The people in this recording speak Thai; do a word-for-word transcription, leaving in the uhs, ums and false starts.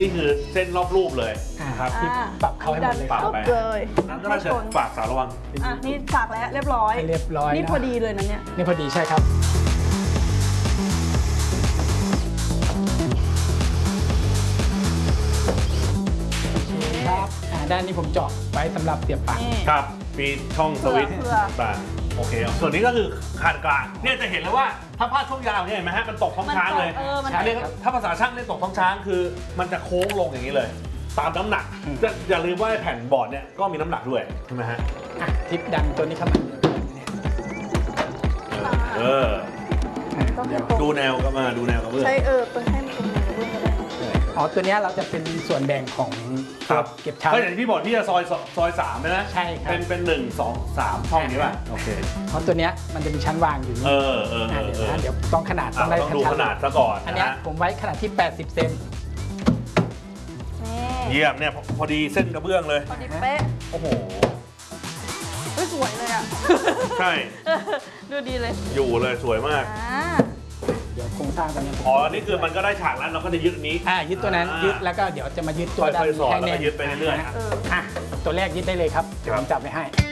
นี่คือเส้นรอบรูปเลยครับที่ปรับเข้าให้หมดเลยปรับไปเลยนั่นก็น่าจะฝากสาวระวังอ่ะนี่ฝากแล้วเรียบร้อยเรียบร้อยนี่พอดีเลยนะเนี่ยนี่พอดีใช่ครับครับด้านนี้ผมเจาะไว้สำหรับเสียบปลั๊กครับมีช่องสวิตช์ต่างโอเคส่วนนี้ก็คือขนาดกลางเนี่ยจะเห็นแล้วว่าถ้าพลาดช่วงยาวเนี่ยเห็นไหมฮะมันตกท้องช้างเลยอันนี้ถ้าภาษาช่างเรียกตกท้องช้างคือมันจะโค้งลงอย่างนี้เลยตามน้ำหนักอย่าลืมว่าแผ่นบอร์ดเนี่ยก็มีน้ำหนักด้วยใช่ไหมฮะทิปดันตัวนี้เข้ามาเออดูแนวก็มาดูแนวกระเบื้องใช่เออเปิดให้มันตรงนี้กระเบื้องก็ได้อ๋อตัวนี้เราจะเป็นส่วนแบ่งของเก็บชั้นก็อย่างที่บอกที่จะซอยซอยสามนะใช่ครับเป็นเป็นหนึ่งสองสามช่องนี้ป่ะโอเคเพราะตัวนี้มันจะมีชั้นวางอยู่นี่เออเออเดี๋ยวเดี๋ยวต้องขนาดต้องดูขนาดซะก่อนอันนี้ผมไว้ขนาดที่แปดสิบเซนเยี่ยมเนี่ยพอดีเส้นกระเบื้องเลยพอดีเป๊ะโอ้โหสวยเลยอ่ะใช่ดูดีเลยอยู่เลยสวยมากเดี๋ยวโครงสร้างตัวนี้อ๋อนี่คือมันก็ได้ฉากแล้วเราก็จะยึดนี้อ่ายึดตัวนั้นยึดแล้วก็เดี๋ยวจะมายึดตัวด้านให้แน่นยึดไปเรื่อยๆอ่ะตัวแรกยึดได้เลยครับเดี๋ยวผมจับไว้ให้